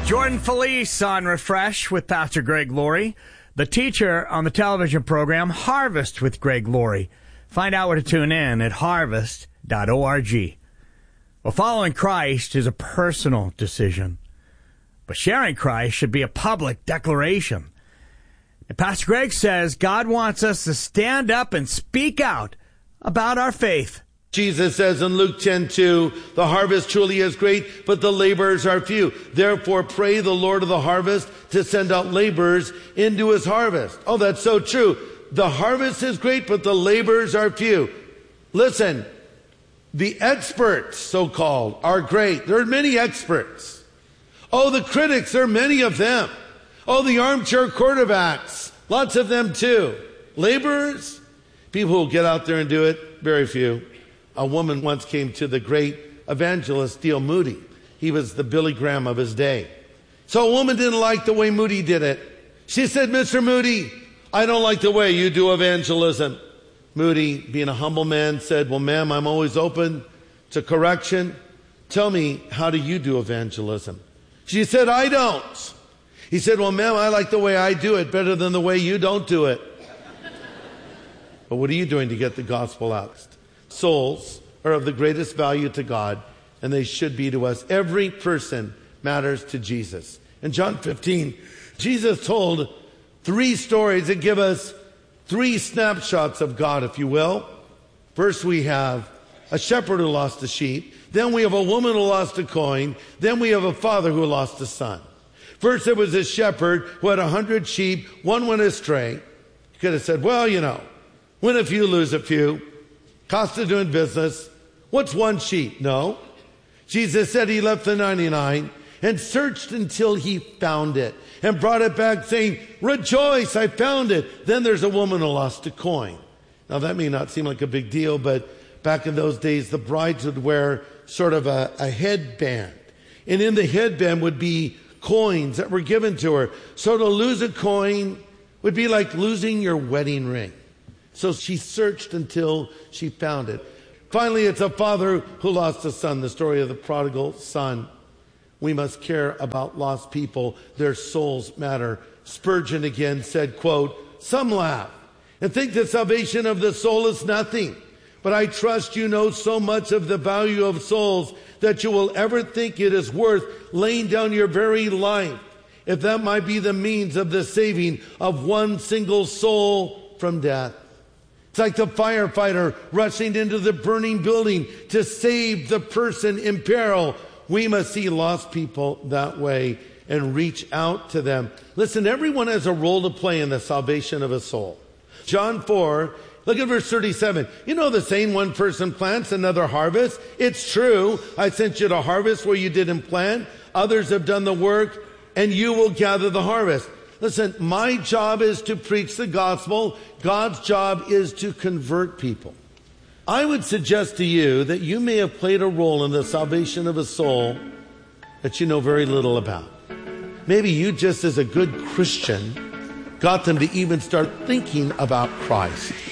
Jordan Felice on Refresh with Pastor Greg Laurie, the teacher on the television program Harvest with Greg Laurie. Find out where to tune in at harvest.org. Well, following Christ is a personal decision, but sharing Christ should be a public declaration. And Pastor Greg says God wants us to stand up and speak out about our faith. Jesus says in Luke 10:2, the harvest truly is great, but the laborers are few. Therefore, pray the Lord of the harvest to send out laborers into his harvest. Oh, that's so true. The harvest is great, but the laborers are few. Listen, the experts, so-called, are great. There are many experts. Oh, the critics, there are many of them. Oh, the armchair quarterbacks, lots of them too. Laborers, people who get out there and do it, very few. A woman once came to the great evangelist D.L. Moody. He was the Billy Graham of his day. So a woman didn't like the way Moody did it. She said, Mr. Moody, I don't like the way you do evangelism. Moody, being a humble man, said, well, ma'am, I'm always open to correction. Tell me, how do you do evangelism? She said, I don't. He said, well, ma'am, I like the way I do it better than the way you don't do it. But what are you doing to get the gospel out? Souls are of the greatest value to God, and they should be to us. Every person matters to Jesus. In John 15, Jesus told 3 stories that give us 3 snapshots of God, if you will. First, we have a shepherd who lost a sheep. Then we have a woman who lost a coin. Then we have a father who lost a son. First, there was a shepherd who had 100 sheep. One went astray. He could have said, well, you know, win a few, lose a few. Cost of doing business. What's one sheep? No. Jesus said he left the 99 and searched until he found it and brought it back saying, rejoice, I found it. Then there's a woman who lost a coin. Now that may not seem like a big deal, but back in those days, the brides would wear sort of a headband. And in the headband would be coins that were given to her. So to lose a coin would be like losing your wedding ring. So she searched until she found it. Finally, it's a father who lost a son, the story of the prodigal son. We must care about lost people. Their souls matter. Spurgeon again said, quote, some laugh and think the salvation of the soul is nothing. But I trust you know so much of the value of souls that you will ever think it is worth laying down your very life, if that might be the means of the saving of one single soul from death. It's like the firefighter rushing into the burning building to save the person in peril. We must see lost people that way and reach out to them. Listen, everyone has a role to play in the salvation of a soul. John 4, look at verse 37. You know the saying, one person plants, another harvests. It's true. I sent you to harvest where you didn't plant. Others have done the work, and you will gather the harvest. Listen, my job is to preach the gospel. God's job is to convert people. I would suggest to you that you may have played a role in the salvation of a soul that you know very little about. Maybe you just as a good Christian got them to even start thinking about Christ.